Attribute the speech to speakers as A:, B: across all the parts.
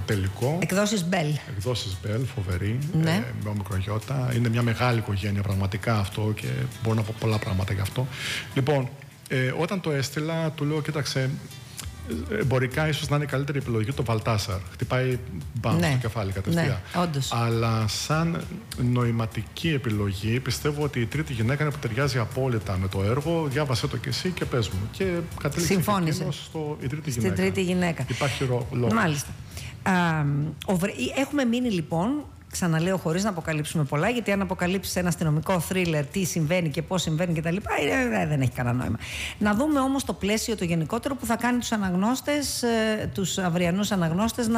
A: τελικό.
B: Εκδόσεις Μπέλ.
A: Εκδόσεις Μπέλ, φοβερή,
B: Ναι.
A: με μικρογιώτα. Είναι μια μεγάλη οικογένεια πραγματικά αυτό και μπορώ να πω πολλά πράγματα γι' αυτό. Λοιπόν, όταν το έστειλα, του λέω, κοίταξε, εμπορικά ίσως να είναι η καλύτερη επιλογή το Βαλτάσαρ. Χτυπάει μπαμ στο κεφάλι κατευθείαν.
B: Ναι, όντως.
A: Αλλά σαν νοηματική επιλογή πιστεύω ότι η τρίτη γυναίκα είναι που ταιριάζει απόλυτα με το έργο. Διάβασέ το κι εσύ και πες μου. Και κατέληξε η τρίτη γυναίκα.
B: Στην τρίτη γυναίκα.
A: Υπάρχει λόγο.
B: Μάλιστα. Έχουμε μείνει λοιπόν, ξαναλέω χωρίς να αποκαλύψουμε πολλά, γιατί αν αποκαλύψεις ένα αστυνομικό θρίλερ, τι συμβαίνει και πώς συμβαίνει κτλ., δεν έχει κανένα νόημα. Να δούμε όμως το πλαίσιο το γενικότερο που θα κάνει τους αναγνώστες, τους αυριανούς αναγνώστες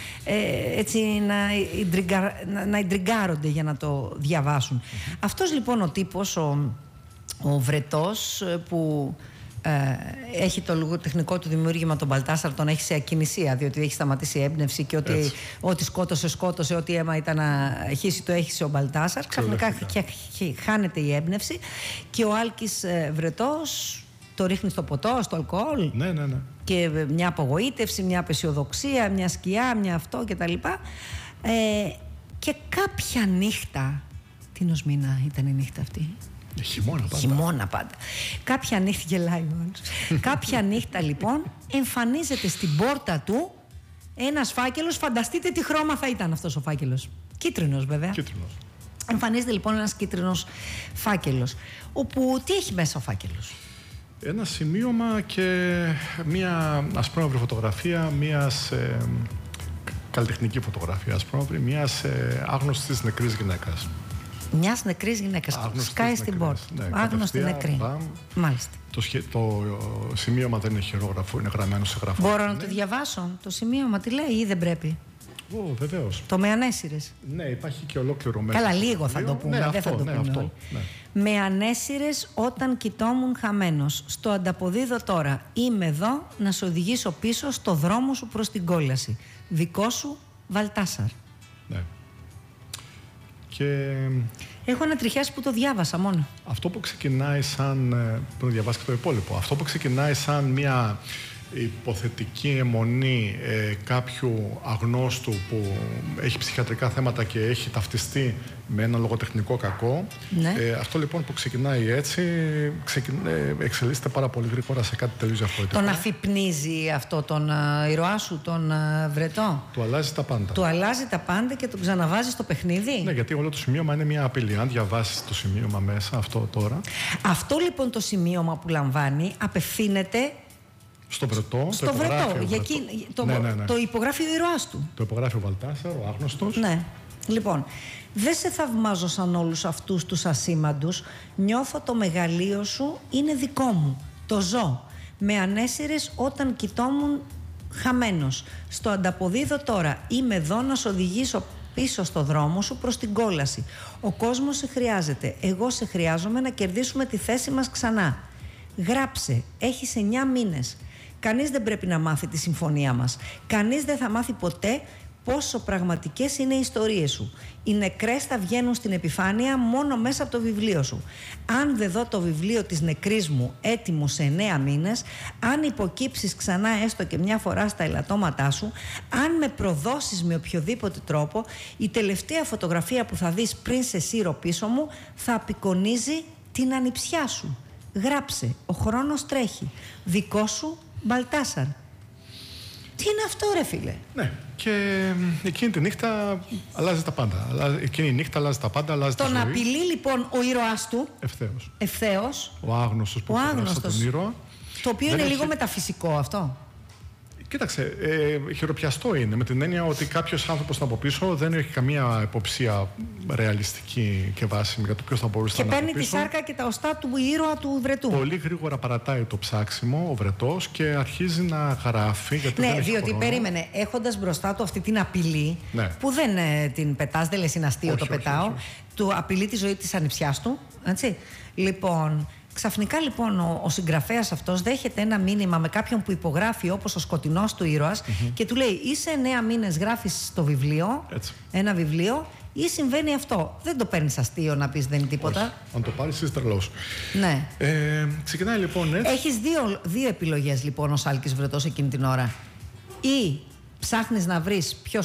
B: να ιντριγκάρονται για να το διαβάσουν. Αυτός λοιπόν ο τύπος, ο Βρετός, που έχει το λογοτεχνικό του δημιούργημα τον Μπαλτάσαρ, τον έχει σε ακινησία, διότι έχει σταματήσει η έμπνευση και ό,τι σκότωσε, ό,τι αίμα ήταν να χύσει, το έχει ο Μπαλτάσαρ. Ξαφνικά χάνεται η έμπνευση και ο Άλκης Βρετός το ρίχνει στο ποτό, στο αλκοόλ.
A: Ναι.
B: Και μια απογοήτευση, μια απεσιοδοξία, μια σκιά, μια αυτό κτλ. Και κάποια νύχτα. Τι νοσμήνα ήταν η νύχτα αυτή? Χειμώνα πάντα. Κάποια νύχτα γελάει ο άλλος. Κάποια νύχτα λοιπόν εμφανίζεται στην πόρτα του ένας φάκελος. Φανταστείτε τι χρώμα θα ήταν αυτός ο φάκελος. Κίτρινος βέβαια.
A: Κίτρινος.
B: Εμφανίζεται λοιπόν ένας κίτρινος φάκελος. Όπου τι έχει μέσα ο φάκελος?
A: Ένα σημείωμα και μια ασπρόμαυρη φωτογραφία μιας καλλιτεχνική φωτογραφία ασπρόμαυρη μιας άγνωστης νεκρής γυναίκας.
B: Μιας νεκρής γυναίκας. Σκάει στην πόρτα.
A: Ναι,
B: άγνωστη νεκρή.
A: Μάλιστα. Το σημείωμα δεν είναι χειρόγραφο, είναι γραμμένο σε γραφό.
B: Μπορώ να το διαβάσω το σημείωμα, τι λέει, ή δεν πρέπει?
A: Βεβαίως.
B: Το με ανέσυρες.
A: Ναι, υπάρχει και ολόκληρο μέσα.
B: Καλά, λίγο θα το πούμε.
A: Ναι,
B: δεν θα το πούμε.
A: Αυτό.
B: Με ανέσυρες όταν κοιτόμουν χαμένος. Στο ανταποδίδω τώρα. Είμαι εδώ να σε οδηγήσω πίσω στο δρόμο σου προς την κόλαση. Δικό σου, Βαλτάσαρ.
A: Ναι. Και
B: έχω ένα τριχιάσει που το διάβασα μόνο.
A: Αυτό που ξεκινάει σαν. Πρέπει να διαβάσει και το υπόλοιπο. Αυτό που ξεκινάει σαν μια υποθετική αιμονή κάποιου αγνώστου που έχει ψυχιατρικά θέματα και έχει ταυτιστεί με ένα λογοτεχνικό κακό.
B: Ναι.
A: Αυτό λοιπόν που ξεκινάει έτσι εξελίσσεται πάρα πολύ γρήγορα σε κάτι τελείως διαφορετικό.
B: Τον αφυπνίζει αυτό τον ηρωά σου, τον Βρετό?
A: Του αλλάζει τα πάντα.
B: Του αλλάζει τα πάντα και τον ξαναβάζει στο παιχνίδι.
A: Ναι, γιατί όλο το σημείωμα είναι μια απειλή. Αν διαβάσεις το σημείωμα μέσα, αυτό τώρα.
B: Αυτό λοιπόν το σημείωμα που λαμβάνει απευθύνεται
A: στο Βρετό.
B: Στο Βρετό. Το υπογράφει ο ηρωάς του.
A: Το υπογράφει ο Βαλτάσαρ, ο άγνωστος.
B: Ναι. Λοιπόν, δεν σε θαυμάζω σαν όλους αυτούς τους ασήμαντους. Νιώθω το μεγαλείο σου είναι δικό μου. Το ζω. Με ανέσυρες όταν κοιτόμουν χαμένος. Στο ανταποδίδω τώρα. Είμαι εδώ να σε οδηγήσω πίσω στο δρόμο σου προς την κόλαση. Ο κόσμος σε χρειάζεται. Εγώ σε χρειάζομαι να κερδίσουμε τη θέση μας ξανά. Γράψε. Έχεις 9 μήνες. Κανείς δεν πρέπει να μάθει τη συμφωνία μας. Κανείς δεν θα μάθει ποτέ πόσο πραγματικές είναι οι ιστορίες σου. Οι νεκρές θα βγαίνουν στην επιφάνεια μόνο μέσα από το βιβλίο σου. Αν δεν δω το βιβλίο της νεκρής μου έτοιμο σε 9 μήνες, αν υποκύψεις ξανά έστω και μια φορά στα ελαττώματά σου, αν με προδώσεις με οποιοδήποτε τρόπο, η τελευταία φωτογραφία που θα δεις πριν σε σύρω πίσω μου θα απεικονίζει την ανιψιά σου. Γράψε, ο χρόνος τρέχει. Δικό σου, Μπαλτάσαρ. Τι είναι αυτό ρε φίλε?
A: Ναι, και εκείνη τη νύχτα αλλάζει τα πάντα. Εκείνη η νύχτα αλλάζει τα πάντα, αλλάζει
B: τον
A: τη ζωή.
B: Απειλεί λοιπόν ο ήρωάς του. Ευθέως.
A: Ο άγνωστος που υπογράφει τον ήρωα.
B: Το οποίο είναι λίγο μεταφυσικό αυτό.
A: Κοίταξε, χειροπιαστό είναι με την έννοια ότι κάποιος άνθρωπος από πίσω δεν έχει καμία υποψία ρεαλιστική και βάσιμη για το ποιος θα μπορούσε να είναι.
B: Και παίρνει τη σάρκα και τα οστά του ήρωα του Βρετού.
A: Πολύ γρήγορα παρατάει το ψάξιμο ο Βρετός και αρχίζει να γράφει. Γιατί
B: ναι,
A: δεν έχει
B: διότι
A: χρόνο.
B: περίμενε, έχοντας μπροστά του αυτή την απειλή, ναι, που δεν την πετάς, δεν λες είναι αστείο, όχι, το πετάω. Όχι. Του απειλεί τη ζωή της ανιψιάς του. Έτσι. Λοιπόν. Ξαφνικά λοιπόν ο συγγραφέας αυτός δέχεται ένα μήνυμα με κάποιον που υπογράφει όπως ο σκοτεινός του ήρωας και του λέει είσαι 9 μήνες γράφεις το βιβλίο, ένα βιβλίο ή συμβαίνει αυτό. Δεν το παίρνεις αστείο να πεις δεν είναι τίποτα.
A: Όχι. Αν το πάρεις είσαι τρελός.
B: Ναι.
A: Ξεκινάει λοιπόν έτσι.
B: Έχεις δύο επιλογές λοιπόν ως Άλκης Βρετός εκείνη την ώρα. Ή ψάχνεις να βρεις ποιος